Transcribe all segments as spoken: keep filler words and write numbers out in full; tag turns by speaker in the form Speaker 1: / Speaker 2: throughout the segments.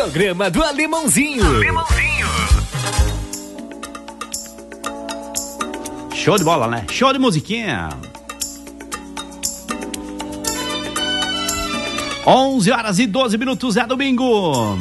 Speaker 1: Programa do Alemãozinho. Alemãozinho.
Speaker 2: Show de bola, né? Show de musiquinha. onze horas e doze minutos, é domingo.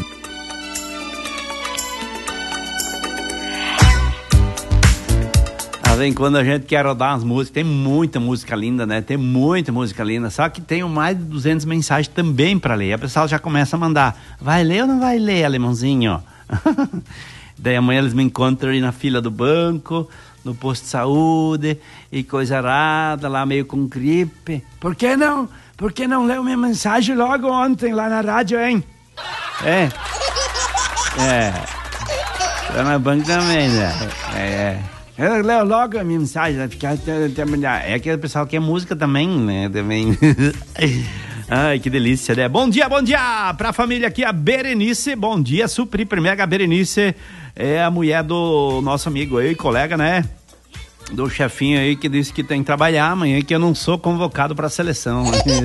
Speaker 2: Vem quando a gente quer rodar umas músicas, tem muita música linda, né? Tem muita música linda, só que tem mais de duzentas mensagens também para ler. A pessoa já começa a mandar, vai ler ou não vai ler, alemãozinho? Daí amanhã eles me encontram ali na fila do banco, no posto de saúde, e coisa arada, lá meio com gripe. Por que não? Por que não leu minha mensagem logo ontem lá na rádio, hein? É. É. Tá na banca também, né? É, é. Eu leio logo a minha mensagem, vai ficar até. É aquele pessoal que é música também, né? Também. Ai, que delícia, né? Bom dia, bom dia pra família aqui, a Berenice. Bom dia, Supri Primeira. A Berenice é a mulher do nosso amigo aí, colega, né? Do chefinho aí que disse que tem que trabalhar amanhã, que eu não sou convocado pra seleção.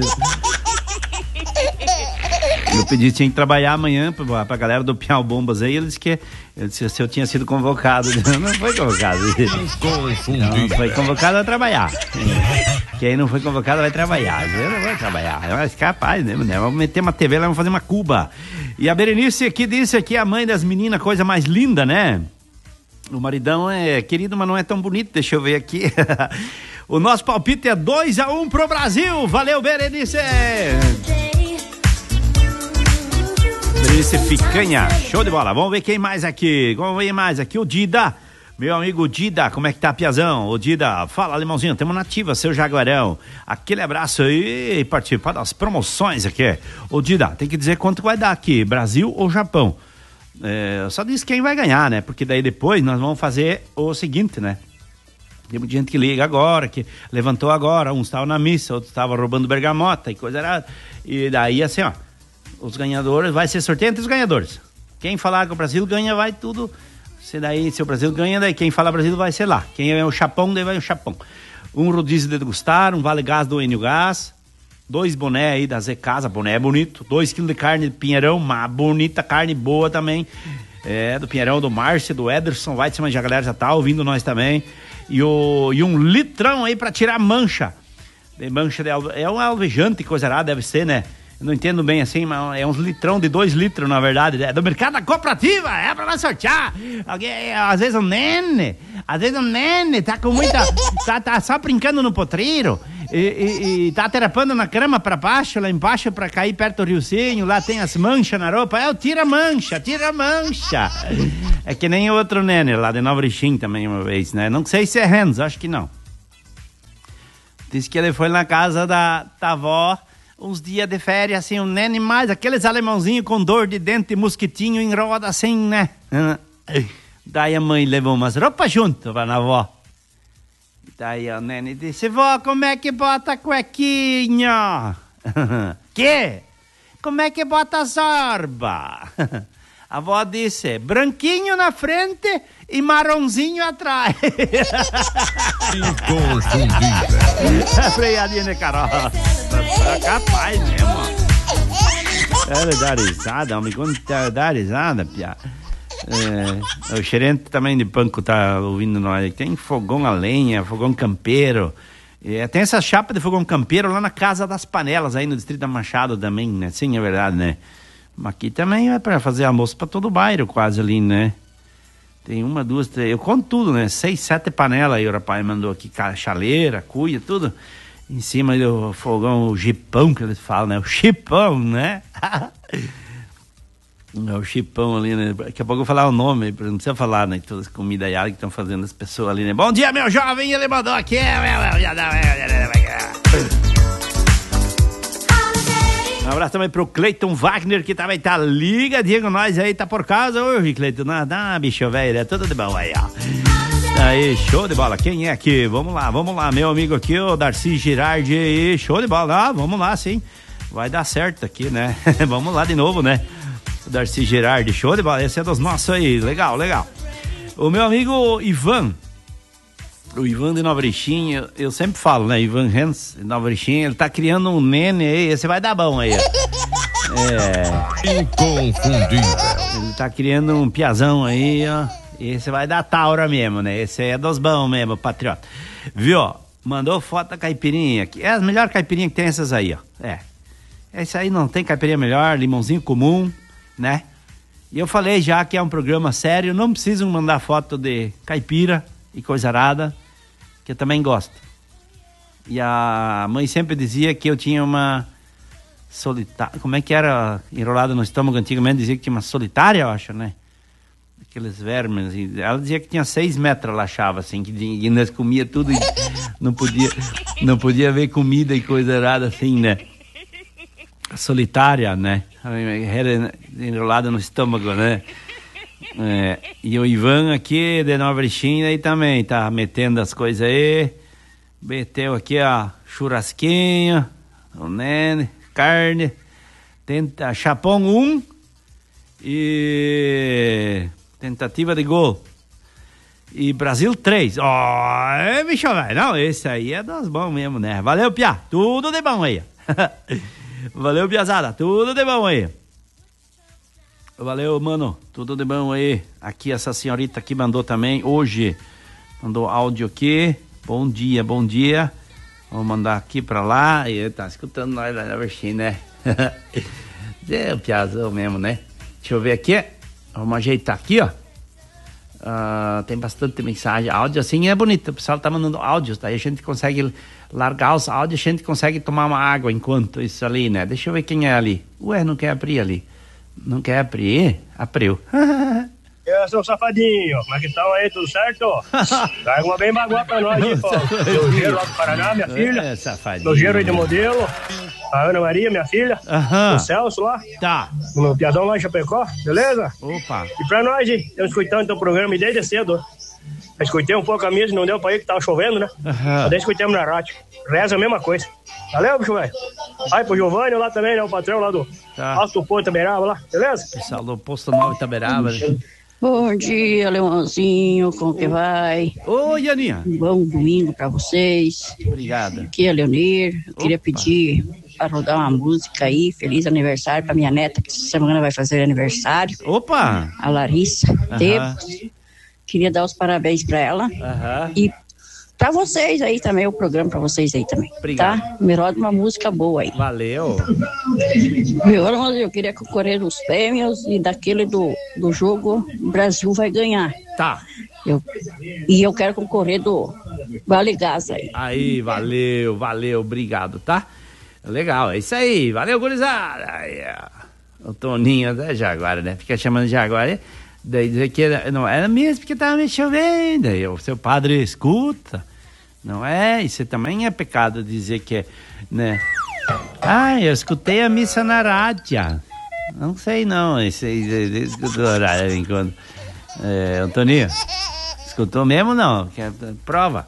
Speaker 2: Eu pedi, tinha que trabalhar amanhã pra, pra galera do Piau Bombas aí, ele disse que eu disse, se eu tinha sido convocado. Não foi convocado. Não, não foi convocado a trabalhar. Quem não foi convocado vai trabalhar. Eu não vou trabalhar. Mas capaz, né? Vamos meter uma T V lá, vamos fazer uma Cuba. E a Berenice aqui disse que a mãe das meninas, coisa mais linda, né? O maridão é querido, mas não é tão bonito. Deixa eu ver aqui. O nosso palpite é dois a um pro Brasil. Valeu, Berenice! Berenice Picanha, show de bola. Vamos ver quem mais aqui. Vamos ver mais aqui. O Dida, meu amigo Dida, como é que tá, Piazão? O Dida, fala, alemãozinho, tamo nativa, seu Jaguarão. Aquele abraço aí e participar das promoções aqui. O Dida, tem que dizer quanto vai dar aqui, Brasil ou Japão? É, só diz quem vai ganhar, né? Porque daí depois nós vamos fazer o seguinte, né? Tem muita gente que liga agora, que levantou agora, uns estavam na missa, outros estavam roubando bergamota e coisa errada. E daí assim, ó, os ganhadores, vai ser sorteio entre os ganhadores. Quem falar que o Brasil ganha, vai tudo. Se daí, se o Brasil ganha, daí quem fala Brasil vai ser lá. Quem é o Chapão, daí vai o Chapão. Um rodízio de degustar, um vale gás do Enio Gás, dois boné aí da Zé Casa, boné é bonito, dois quilos de carne de Pinheirão, uma bonita carne boa também, é, do Pinheirão, do Márcio, do Ederson Weitzman, já a galera já tá ouvindo nós também, e, o, e um litrão aí pra tirar mancha, de mancha de alve, é um alvejante, coisa errada, deve ser, né? Eu não entendo bem assim, mas é uns litrão de dois litros, na verdade, é do mercado da cooperativa, é pra nós sortear. Alguém, às vezes um nene, às vezes um nene tá com muita, tá, tá só brincando no potreiro e, e, e tá terapando na cama pra baixo, lá embaixo pra cair perto do riozinho, lá tem as manchas na roupa, é o tira mancha, tira mancha. É que nem outro nene lá de Nova Erechim também uma vez, né? Não sei se é Renzo, acho que não. Diz que ele foi na casa da, da avó, uns dias de férias, assim, um nene mais, aqueles alemãozinhos com dor de dente, mosquitinho em roda, assim, né? Daí a mãe levou umas roupas junto pra na avó. Daí o nene disse, vó, como é que bota a cuequinha? Que? Como é que bota a zorba? A avó disse, branquinho na frente e marronzinho atrás. Freadinha de caroça. É capaz mesmo. Era dar risada, homem. Quando tá dar risada, pia. É, o gerente também de banco tá ouvindo nós. Tem fogão a lenha, fogão campeiro. É, tem essa chapa de fogão campeiro lá na Casa das Panelas, aí no Distrito da Machado também, né? Sim, é verdade, né? Mas aqui também é para fazer almoço para todo o bairro, quase ali, né? Tem uma, duas, três, eu conto tudo, né? Seis, sete panelas aí o rapaz mandou aqui, chaleira, cuia, tudo. Em cima do fogão, o jipão que eles falam, né? O chipão, né? É o chipão ali, né? Daqui a pouco eu vou falar o nome, não precisa falar, né? Todas as comidas aí que estão fazendo as pessoas ali, né? Bom dia, meu jovem, ele mandou aqui. Um abraço também pro Cleiton Wagner, que também tá ligadinho com nós aí, tá por casa hoje, Cleiton. Nada, bicho velho, é tudo de bom aí, ó. Aí, show de bola. Quem é aqui? Vamos lá, vamos lá, meu amigo aqui, o Darcy Girardi aí, show de bola. Ah, vamos lá, sim. Vai dar certo aqui, né? Vamos lá de novo, né? O Darcy Girardi, show de bola. Esse é dos nossos aí, legal, legal. O meu amigo Ivan, o Ivan de Nova Erechim, eu, eu sempre falo, né? Ivan Hens de Nova Erechim, ele tá criando um nene aí, esse vai dar bom aí, ó. É.
Speaker 3: Inconfundível.
Speaker 2: Ele tá criando um piazão aí, ó. Esse vai dar taura mesmo, né? Esse aí é dos bons mesmo, patriota. Viu? Mandou foto da caipirinha. É as melhores caipirinhas que tem essas aí, ó. É. Esse aí não tem caipirinha melhor, limãozinho comum, né? E eu falei já que é um programa sério, não precisam mandar foto de caipira e coisa arada, que eu também gosto. E a mãe sempre dizia que eu tinha uma solitária... Como é que era enrolada no estômago antigamente? Dizia que tinha uma solitária, eu acho, né? Aqueles vermes. E ela dizia que tinha seis metros, ela achava, assim, que e nós comia tudo e não podia, não podia ver comida e coisa errada, assim, né? Solitária, né? Era enrolada no estômago, né? É, e o Ivan aqui, de Nova Erechim, aí também tá metendo as coisas aí. Meteu aqui a churrasquinho, o nene, carne, tenta, chapão um e tentativa de gol. E Brasil três. Ó, oh, é, bicho, velho. Não, esse aí é dos bons mesmo, né? Valeu, Piá. Tudo de bom aí. Valeu, Piazada. Tudo de bom aí. Valeu, mano. Tudo de bom aí. Aqui, essa senhorita aqui mandou também. Hoje, mandou áudio aqui. Bom dia, bom dia. Vou mandar aqui pra lá. E tá escutando nós lá na Verchim, né? É o Piazão mesmo, né? Deixa eu ver aqui. Vamos ajeitar aqui, ó. Uh, tem bastante mensagem. Áudio assim é bonito. O pessoal tá mandando áudios. Daí a gente consegue largar os áudios. A gente consegue tomar uma água enquanto isso ali, né? Deixa eu ver quem é ali. Ué, não quer abrir ali. Não quer abrir? Abriu.
Speaker 4: Eu sou safadinho, como é que estão aí, tudo certo? Traga uma bem baguá pra nós aí, pô. Meu Gero lá do Paraná, minha filha.
Speaker 2: É, safadinho.
Speaker 4: Meu Gero aí de modelo. A Ana Maria, minha filha.
Speaker 2: Aham.
Speaker 4: O Celso lá.
Speaker 2: Tá.
Speaker 4: O meu piazão lá em Chapecó, beleza?
Speaker 2: Opa.
Speaker 4: E pra nós, hein? Estamos escutando teu programa desde cedo. Eu escutei um pouco a mesa, não deu pra ir que tava chovendo, né?
Speaker 2: Aham.
Speaker 4: Daí escutamos na rádio. Reza a mesma coisa. Valeu, bicho, velho. Aí pro Giovanni lá também, né? O patrão lá do
Speaker 2: Tá.
Speaker 4: Alto do Porto Taberaba lá, beleza?
Speaker 2: Pessoal do Posto Nova Itaberaba, né?
Speaker 5: Bom dia, Leãozinho, como que vai?
Speaker 2: Oi, Aninha.
Speaker 5: Um bom domingo pra vocês.
Speaker 2: Obrigada.
Speaker 5: Aqui é Leonir. Eu queria
Speaker 2: Opa.
Speaker 5: pedir para rodar uma música aí. Feliz aniversário pra minha neta, que essa semana vai fazer aniversário.
Speaker 2: Opa.
Speaker 5: A Larissa
Speaker 2: Aham.
Speaker 5: Tebos. Queria dar os parabéns pra ela.
Speaker 2: Aham.
Speaker 5: E pra vocês aí também, o programa pra vocês aí também.
Speaker 2: Obrigado.
Speaker 5: Tá? Me roda uma música boa aí.
Speaker 2: Valeu.
Speaker 5: Meu irmão, eu queria concorrer nos prêmios e daquele do, do jogo o Brasil vai ganhar.
Speaker 2: Tá.
Speaker 5: Eu, e eu quero concorrer do Vale Gás aí.
Speaker 2: Aí, valeu, valeu, obrigado, tá? Legal, é isso aí. Valeu, gurizada. Aí, ó. O Toninho da Jaguara, né? Fica chamando de Jaguara. Daí dizer que era, não era mesmo porque tava me chovendo. Aí o seu padre escuta. Não é? Isso também é pecado dizer que é, né? Ah, eu escutei a missa na rádio. Não sei não. Esse escutou a rádio enquanto. É, Antoninho, escutou mesmo não? Que é prova.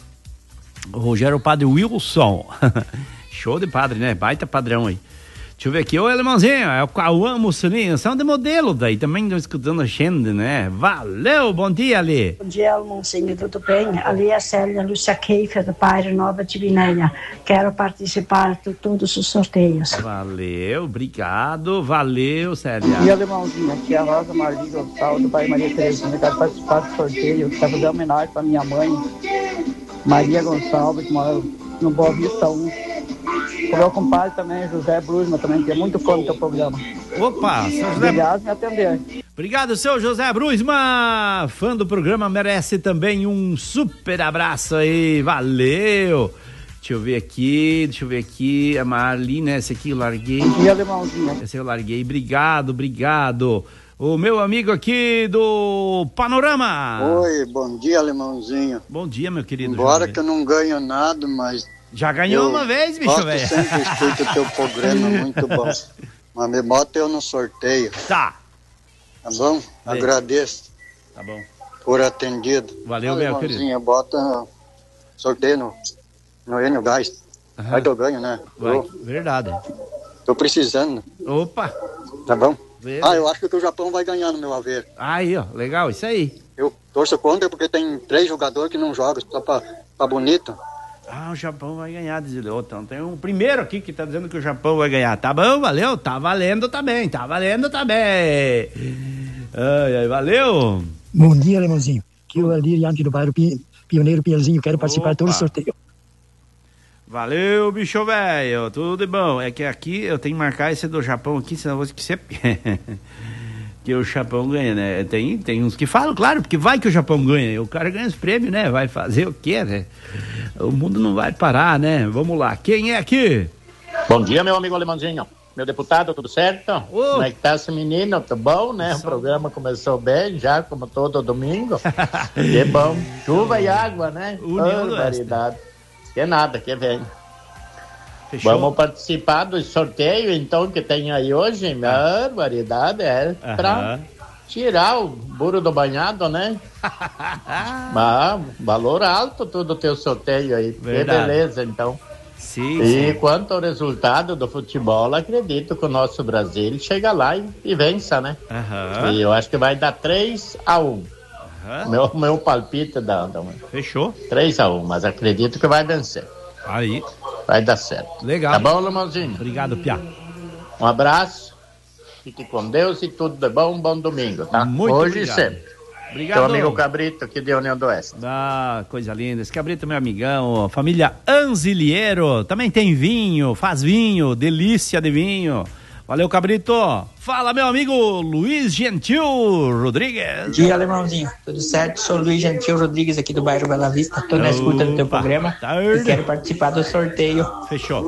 Speaker 2: O Rogério, o padre Wilson. Show de padre, né? Baita padrão aí. Deixa eu ver aqui, ô alemãozinho, é o Cauã Mussolinho, são de modelo daí, também estão escutando a Xende, né? Valeu, bom dia, Ali.
Speaker 6: Bom dia, alemãozinho, tudo bem? Ali é a Célia Lúcia Keifer, do Bairro Nova de Binéia. Quero participar de todos os sorteios.
Speaker 2: Valeu, obrigado, valeu, Célia.
Speaker 7: E alemãozinho, aqui é a Rosa Marli Gonçalves, do bairro Maria Terezinha. Quero participar do sorteio, quero fazer uma homenagem para minha mãe, Maria Gonçalves, que mora no Boa Vista um. O meu compadre também, José Brusma, também, que é muito fã do teu programa.
Speaker 2: Opa, seu José.
Speaker 7: Obrigado por me atender.
Speaker 2: Obrigado, seu José Brusma, fã do programa, merece também um super abraço aí, valeu. Deixa eu ver aqui, deixa eu ver aqui, a Marli, né, esse aqui eu larguei.
Speaker 7: E alemãozinho.
Speaker 2: Esse eu larguei, obrigado, obrigado. O meu amigo aqui do Panorama.
Speaker 8: Oi, bom dia, alemãozinho.
Speaker 2: Bom dia, meu querido.
Speaker 8: Embora que eu não ganho nada, mas...
Speaker 2: Já ganhou
Speaker 8: eu
Speaker 2: uma vez, bicho, velho.
Speaker 8: Eu sempre escuto o teu programa, muito bom. Mas me bota eu no sorteio.
Speaker 2: Tá.
Speaker 8: Tá bom?
Speaker 2: Bem.
Speaker 8: Agradeço.
Speaker 2: Tá bom.
Speaker 8: Por atendido.
Speaker 2: Valeu, meu querido.
Speaker 8: Bota sorteio no, no Enio Gás.
Speaker 2: Aham.
Speaker 8: Vai que eu ganho, né?
Speaker 2: Vai,
Speaker 8: Eu
Speaker 2: verdade.
Speaker 8: tô precisando.
Speaker 2: Opa.
Speaker 8: Tá bom?
Speaker 2: Verdade.
Speaker 8: Ah, eu acho que o Japão vai ganhar no meu haver.
Speaker 2: Aí, ó, legal, isso aí.
Speaker 8: Eu torço contra porque tem três jogadores que não jogam, só pra, pra bonito.
Speaker 2: Ah, o Japão vai ganhar, diz ele. Então, tem um primeiro aqui que tá dizendo que o Japão vai ganhar. Tá bom, valeu? Tá valendo também, tá valendo também. Ai, ai, valeu.
Speaker 9: Bom dia, Alemãozinho. Aqui é o Aldir Yankee do bairro Pioneiro Pielzinho. Quero participar de todo o sorteio.
Speaker 2: Valeu, bicho velho. Tudo de bom. É que aqui eu tenho que marcar esse do Japão aqui, senão eu vou esquecer. Que o Japão ganha, né? Tem, tem uns que falam, claro, porque vai que o Japão ganha. O cara ganha os prêmios, né? Vai fazer o quê, né? O mundo não vai parar, né? Vamos lá. Quem é aqui?
Speaker 10: Bom dia, meu amigo Alemãozinho. Meu deputado, tudo certo?
Speaker 2: Oh.
Speaker 10: Como é que tá esse menino? Tá bom, né? O programa começou bem já, como todo domingo. Que bom. Chuva e água, né? Barbaridade. Que nada, que vem. Fechou. Vamos participar do sorteio, então, que tem aí hoje. Ah. Barbaridade, é uh-huh. Pra tirar o burro do banhado, né? Mas, valor alto tudo o teu sorteio aí. Verdade. Que beleza, então.
Speaker 2: Sim,
Speaker 10: e
Speaker 2: sim.
Speaker 10: Quanto ao resultado do futebol, acredito que o nosso Brasil chega lá e, e vença, né?
Speaker 2: Uh-huh.
Speaker 10: E eu acho que vai dar três a um.
Speaker 2: Uh-huh.
Speaker 10: Meu, meu palpite dá, dá
Speaker 2: Fechou.
Speaker 10: três a um, mas acredito que vai vencer.
Speaker 2: Aí.
Speaker 10: Vai dar certo.
Speaker 2: Legal.
Speaker 10: Tá bom, Lemãozinho?
Speaker 2: Obrigado, Piá.
Speaker 10: Um abraço. Fique com Deus e tudo de bom. Um bom domingo, tá?
Speaker 2: Muito
Speaker 10: Hoje
Speaker 2: obrigado.
Speaker 10: e sempre.
Speaker 2: Obrigado.
Speaker 10: Teu amigo Cabrito, aqui de União do Oeste.
Speaker 2: Ah, coisa linda. Esse Cabrito é meu amigão. Família Anziliero. Também tem vinho, faz vinho, delícia de vinho. Valeu, Cabrito. Fala, meu amigo Luiz Gentil Rodrigues.
Speaker 11: Bom dia, Alemãozinho. Tudo certo? Sou Luiz Gentil Rodrigues, aqui do bairro Bela Vista. Tô na escuta do teu programa.
Speaker 2: Tarde.
Speaker 11: E quero participar do sorteio.
Speaker 2: Fechou.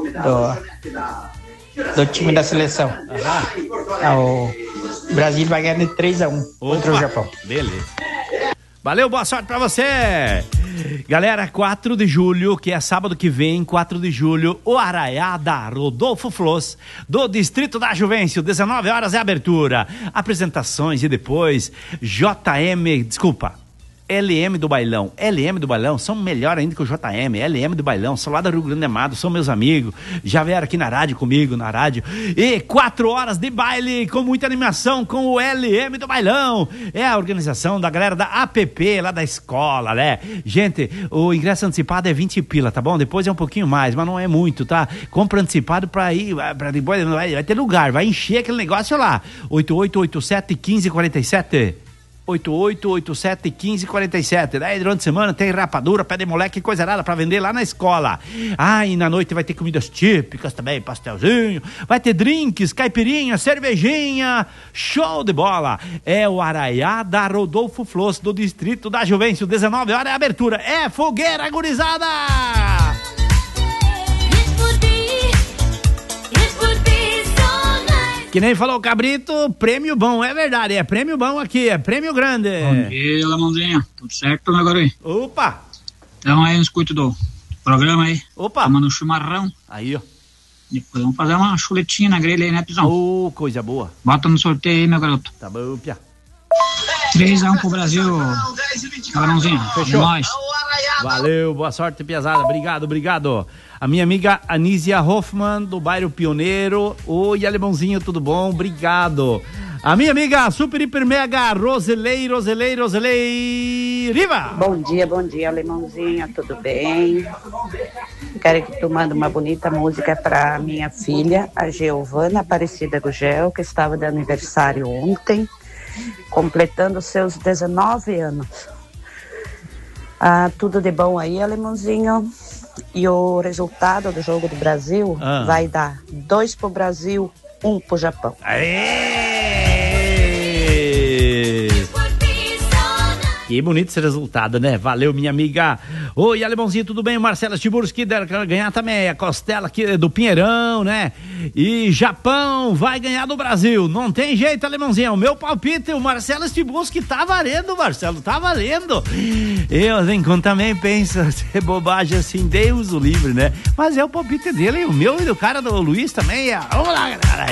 Speaker 11: Do, do time da seleção. Ah, o Brasil vai ganhar de três a um contra o Japão.
Speaker 2: Beleza. Valeu, boa sorte pra você. Galera, quatro de julho, que é sábado que vem, quatro de julho, o Arraiada Rodolfo Flos, do Distrito da Juvencio, dezenove horas é a abertura. Apresentações e depois J M, desculpa, L M do Bailão. L M do Bailão são melhor ainda que o J M. L M do Bailão, são lá do Rio Grande do Norte, são meus amigos. Já vieram aqui na rádio comigo, na rádio. E quatro horas de baile com muita animação com o L M do Bailão. É a organização da galera da A P P, lá da escola, né? Gente, o ingresso antecipado é vinte pila, tá bom? Depois é um pouquinho mais, mas não é muito, tá? Compra antecipado pra ir, pra depois vai, vai ter lugar, vai encher aquele negócio lá. oito oito oito sete, um cinco quatro sete. oito oito oito sete, um cinco quatro sete. Daí durante a semana tem rapadura, pé de moleque e coisa nada pra vender lá na escola. Ah, e na noite vai ter comidas típicas também, pastelzinho, vai ter drinks, caipirinha, cervejinha, show de bola. É o Arraiada Rodolfo Flos, do Distrito da Juvencio, dezenove horas é a abertura. É fogueira, gurizada! Que nem falou o Cabrito, prêmio bom, é verdade, é prêmio bom aqui, é prêmio grande.
Speaker 12: Bom dia, Lemãozinho, tudo certo, meu garoto?
Speaker 2: Opa!
Speaker 12: Então aí, eu escuto do programa aí.
Speaker 2: Opa!
Speaker 12: Tomando um chimarrão.
Speaker 2: Aí, ó.
Speaker 12: Depois vamos fazer uma chuletinha na grelha aí, né, Pizão?
Speaker 2: Ô, oh, coisa boa.
Speaker 12: Bota no sorteio aí, meu garoto.
Speaker 2: Tá bom, Pia.
Speaker 12: três a um pro Brasil, Lemãozinho.
Speaker 2: Fechou.
Speaker 12: É nóis.
Speaker 2: Valeu, boa sorte, piazada. Obrigado, obrigado. A minha amiga Anísia Hoffman, do bairro Pioneiro. Oi, Alemãozinho, tudo bom? Obrigado. A minha amiga super, hiper, mega Roselei, Roselei, Roselei Riva.
Speaker 13: Bom dia, bom dia, Alemãozinho, tudo bem? Quero que tu manda uma bonita música para minha filha, a Giovana Aparecida Gugel, que estava de aniversário ontem, completando seus dezenove anos. Ah, tudo de bom aí, Alemãozinho? E o resultado do jogo do Brasil ah. vai dar dois pro Brasil, um pro Japão.
Speaker 2: Aê! Que bonito esse resultado, né? Valeu, minha amiga. Oi, Alemãozinho, tudo bem? Marcela Tiburski deve ganhar também a costela aqui do Pinheirão, né? E Japão vai ganhar do Brasil. Não tem jeito, Alemãozinho. O meu palpite, o Marcelo Tiburski tá valendo, Marcelo, tá valendo. Eu, enquanto também penso, é bobagem assim, Deus o livre, né? Mas é o palpite dele, e o meu e do cara do Luiz também. É... Vamos lá, galera.